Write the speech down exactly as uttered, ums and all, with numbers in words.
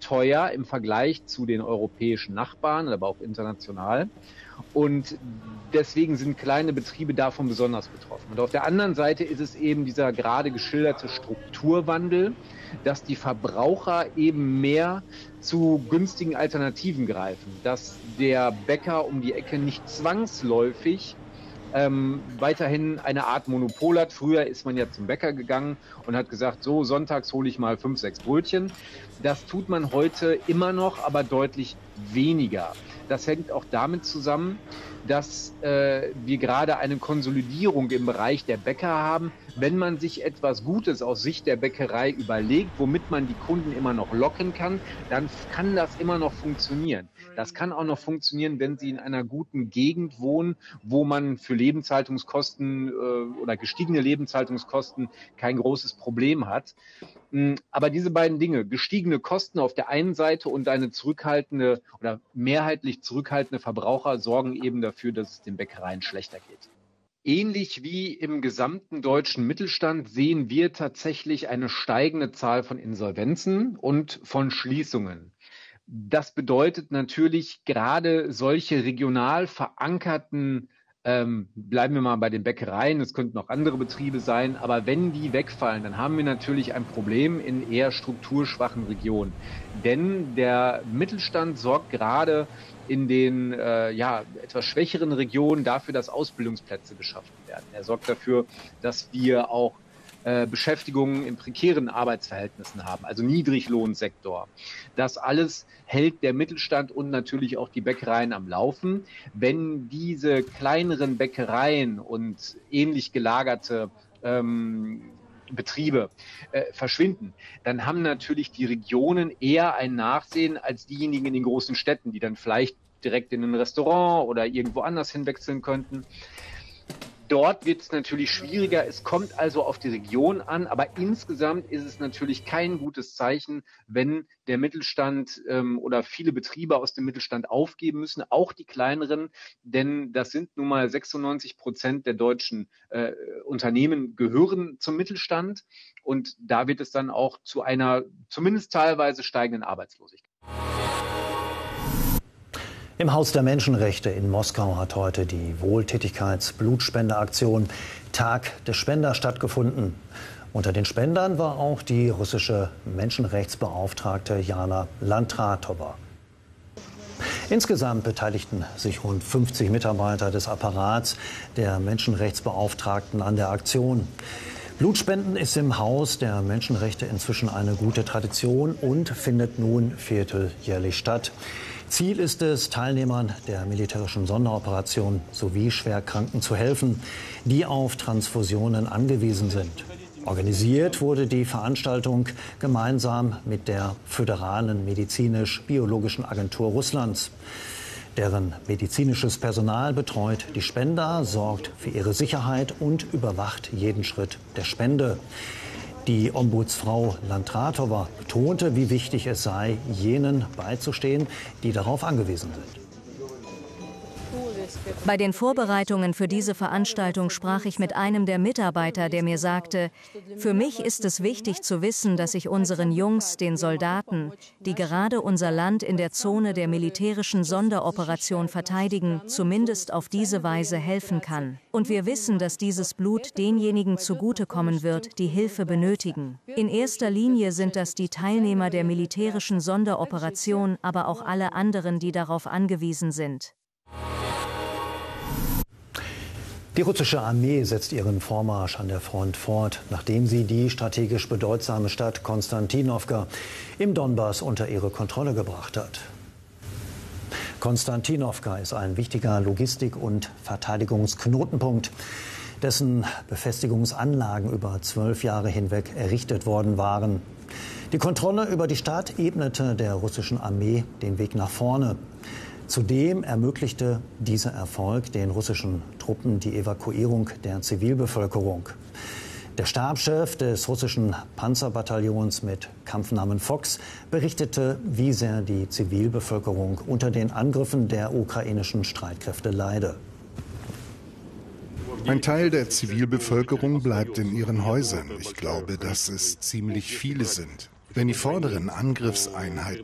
teuer im Vergleich zu den europäischen Nachbarn, aber auch international. Und deswegen sind kleine Betriebe davon besonders betroffen. Und auf der anderen Seite ist es eben dieser gerade geschilderte Strukturwandel, dass die Verbraucher eben mehr zu günstigen Alternativen greifen, dass der Bäcker um die Ecke nicht zwangsläufig ähm, weiterhin eine Art Monopol hat. Früher ist man ja zum Bäcker gegangen und hat gesagt, so sonntags hole ich mal fünf, sechs Brötchen. Das tut man heute immer noch, aber deutlich weniger. Das hängt auch damit zusammen, dass äh, wir gerade eine Konsolidierung im Bereich der Bäcker haben. Wenn man sich etwas Gutes aus Sicht der Bäckerei überlegt, womit man die Kunden immer noch locken kann, dann kann das immer noch funktionieren. Das kann auch noch funktionieren, wenn Sie in einer guten Gegend wohnen, wo man für Lebenshaltungskosten äh, oder gestiegene Lebenshaltungskosten kein großes Problem hat. Aber diese beiden Dinge, gestiegene Kosten auf der einen Seite und eine zurückhaltende oder mehrheitlich zurückhaltende Verbraucher sorgen eben dafür, dass es den Bäckereien schlechter geht. Ähnlich wie im gesamten deutschen Mittelstand sehen wir tatsächlich eine steigende Zahl von Insolvenzen und von Schließungen. Das bedeutet natürlich gerade solche regional verankerten Ähm, bleiben wir mal bei den Bäckereien, es könnten auch andere Betriebe sein, aber wenn die wegfallen, dann haben wir natürlich ein Problem in eher strukturschwachen Regionen. Denn der Mittelstand sorgt gerade in den äh, ja, etwas schwächeren Regionen dafür, dass Ausbildungsplätze geschaffen werden. Er sorgt dafür, dass wir auch äh, Beschäftigungen in prekären Arbeitsverhältnissen haben, also Niedriglohnsektor. Das alles hält der Mittelstand und natürlich auch die Bäckereien am Laufen. Wenn diese kleineren Bäckereien und ähnlich gelagerte ähm, Betriebe äh, verschwinden, dann haben natürlich die Regionen eher ein Nachsehen als diejenigen in den großen Städten, die dann vielleicht direkt in ein Restaurant oder irgendwo anders hinwechseln könnten. Dort wird es natürlich schwieriger. Es kommt also auf die Region an, aber insgesamt ist es natürlich kein gutes Zeichen, wenn der Mittelstand ähm, oder viele Betriebe aus dem Mittelstand aufgeben müssen, auch die kleineren, denn das sind nun mal sechsundneunzig Prozent der deutschen äh, Unternehmen gehören zum Mittelstand und da wird es dann auch zu einer zumindest teilweise steigenden Arbeitslosigkeit. Im Haus der Menschenrechte in Moskau hat heute die Wohltätigkeits-Blutspendeaktion Tag der Spender stattgefunden. Unter den Spendern war auch die russische Menschenrechtsbeauftragte Jana Lantratowa. Insgesamt beteiligten sich rund fünfzig Mitarbeiter des Apparats der Menschenrechtsbeauftragten an der Aktion. Blutspenden ist im Haus der Menschenrechte inzwischen eine gute Tradition und findet nun vierteljährlich statt. Ziel ist es, Teilnehmern der militärischen Sonderoperation sowie Schwerkranken zu helfen, die auf Transfusionen angewiesen sind. Organisiert wurde die Veranstaltung gemeinsam mit der Föderalen Medizinisch-Biologischen Agentur Russlands. Deren medizinisches Personal betreut die Spender, sorgt für ihre Sicherheit und überwacht jeden Schritt der Spende. Die Ombudsfrau Lantratowa betonte, wie wichtig es sei, jenen beizustehen, die darauf angewiesen sind. Bei den Vorbereitungen für diese Veranstaltung sprach ich mit einem der Mitarbeiter, der mir sagte, für mich ist es wichtig zu wissen, dass ich unseren Jungs, den Soldaten, die gerade unser Land in der Zone der militärischen Sonderoperation verteidigen, zumindest auf diese Weise helfen kann. Und wir wissen, dass dieses Blut denjenigen zugutekommen wird, die Hilfe benötigen. In erster Linie sind das die Teilnehmer der militärischen Sonderoperation, aber auch alle anderen, die darauf angewiesen sind. Die russische Armee setzt ihren Vormarsch an der Front fort, nachdem sie die strategisch bedeutsame Stadt Konstantinowka im Donbass unter ihre Kontrolle gebracht hat. Konstantinowka ist ein wichtiger Logistik- und Verteidigungsknotenpunkt, dessen Befestigungsanlagen über zwölf Jahre hinweg errichtet worden waren. Die Kontrolle über die Stadt ebnete der russischen Armee den Weg nach vorne. Zudem ermöglichte dieser Erfolg den russischen Truppen die Evakuierung der Zivilbevölkerung. Der Stabschef des russischen Panzerbataillons mit Kampfnamen Fox berichtete, wie sehr die Zivilbevölkerung unter den Angriffen der ukrainischen Streitkräfte leide. Ein Teil der Zivilbevölkerung bleibt in ihren Häusern. Ich glaube, dass es ziemlich viele sind. Wenn die vorderen Angriffseinheiten